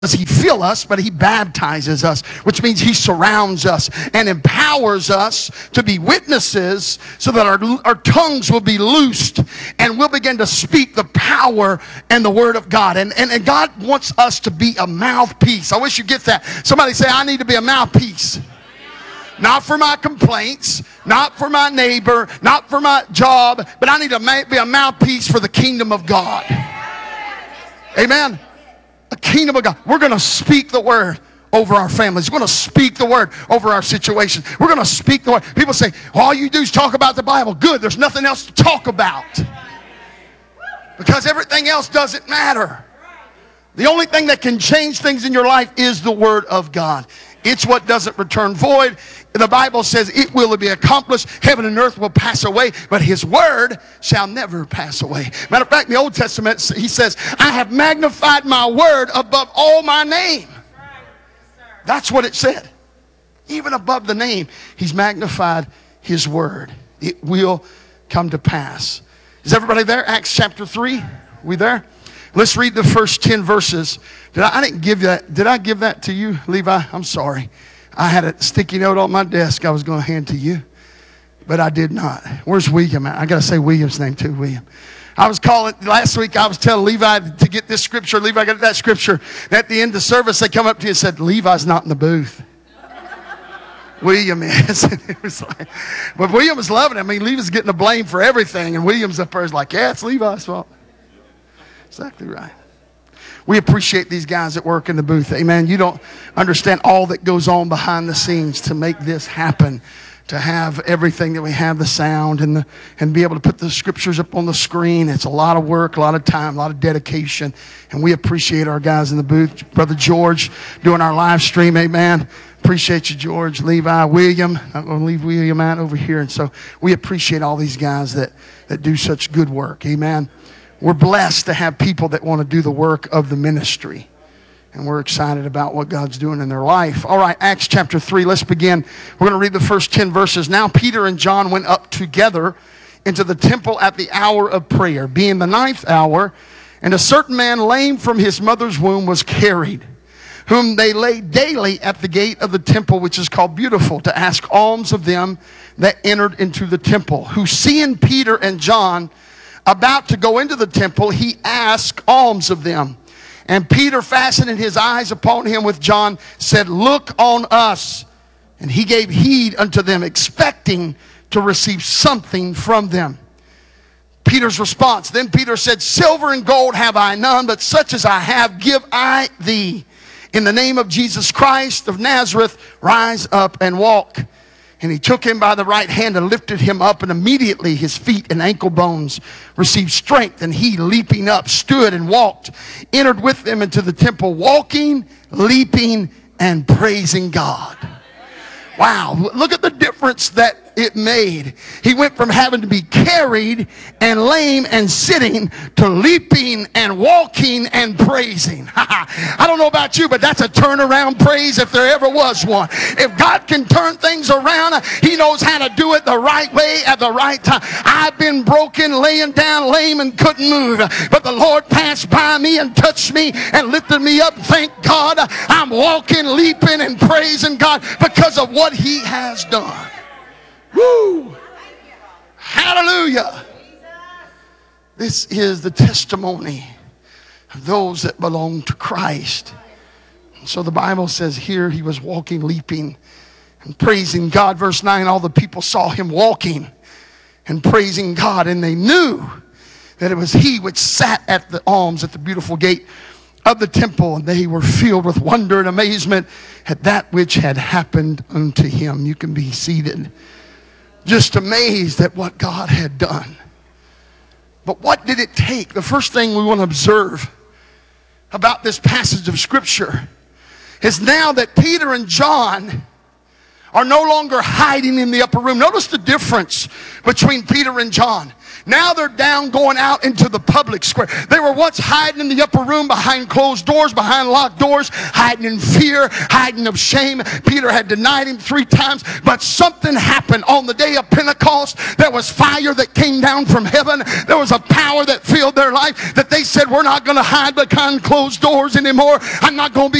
does he fill us, but he baptizes us, which means he surrounds us and empowers us to be witnesses so that our tongues will be loosed and we'll begin to speak the power and the word of God. And God wants us to be a mouthpiece. I wish you get that. Somebody say, I need to be a mouthpiece. Not for my complaints, not for my neighbor, not for my job, but I need to be a mouthpiece for the kingdom of God. Amen. A kingdom of God. We're going to speak the word over our families. We're going to speak the word over our situations. We're going to speak the word. People say, all you do is talk about the Bible. Good. There's nothing else to talk about. Because everything else doesn't matter. The only thing that can change things in your life is the word of God. It's what doesn't return void. The Bible says it will be accomplished. Heaven and earth will pass away, but his word shall never pass away. Matter of fact, in the Old Testament, he says, I have magnified my word above all my name. That's what it said. Even above the name, he's magnified his word. It will come to pass. Is everybody there? Acts chapter 3. We there? Let's read the first 10 verses. I didn't give that. Did I give that to you, Levi? I'm sorry. I had a sticky note on my desk I was going to hand to you, but I did not. Where's William at? I got to say William's name too, William. I was calling, last week I was telling Levi to get this scripture. Levi got that scripture. And at the end of the service, they come up to you and said, Levi's not in the booth. William is. It was like, but William was loving it. I mean, Levi's getting the blame for everything, and William's up there is like, yeah, it's Levi's fault. Exactly right. We appreciate these guys that work in the booth. Amen. You don't understand all that goes on behind the scenes to make this happen, to have everything that we have, the sound and be able to put the scriptures up on the screen. It's a lot of work, a lot of time, a lot of dedication. And we appreciate our guys in the booth. Brother George doing our live stream. Amen. Appreciate you, George, Levi, William. I'm going to leave William out over here. And so we appreciate all these guys that do such good work. Amen. We're blessed to have people that want to do the work of the ministry. And we're excited about what God's doing in their life. All right, Acts chapter 3, let's begin. We're going to read the first 10 verses. Now Peter and John went up together into the temple at the hour of prayer, being the 9th hour, and a certain man lame from his mother's womb was carried, whom they laid daily at the gate of the temple, which is called Beautiful, to ask alms of them that entered into the temple, who seeing Peter and John about to go into the temple, he asked alms of them. And Peter, fastening his eyes upon him with John, said, Look on us. And he gave heed unto them, expecting to receive something from them. Peter's response, then Peter said, Silver and gold have I none, but such as I have give I thee. In the name of Jesus Christ of Nazareth, rise up and walk. And he took him by the right hand and lifted him up, and immediately his feet and ankle bones received strength. And he, leaping up, stood and walked, entered with them into the temple, walking, leaping, and praising God. Wow, look at the difference that it made. He went from having to be carried and lame and sitting to leaping and walking and praising. I don't know about you, but that's a turnaround praise if there ever was one. If God can turn things around, he knows how to do it the right way at the right time. I've been broken, laying down lame and couldn't move, but the Lord passed by me and touched me and lifted me up. Thank God I'm walking, leaping, and praising God because of what he has done. Woo! Hallelujah! This is the testimony of those that belong to Christ. So the Bible says here he was walking, leaping, and praising God. Verse 9, all the people saw him walking and praising God, and they knew that it was he which sat at the alms at the beautiful gate of the temple, and they were filled with wonder and amazement at that which had happened unto him. You can be seated. Just amazed at what God had done. But what did it take? The first thing we want to observe about this passage of Scripture is now that Peter and John are no longer hiding in the upper room. Notice the difference between Peter and John. Now they're down going out into the public square. They were once hiding in the upper room behind closed doors, behind locked doors, hiding in fear, hiding of shame. Peter had denied him 3 times, but something happened on the day of Pentecost. There was fire that came down from heaven. There was a power that filled their life that they said, we're not going to hide behind closed doors anymore. I'm not going to be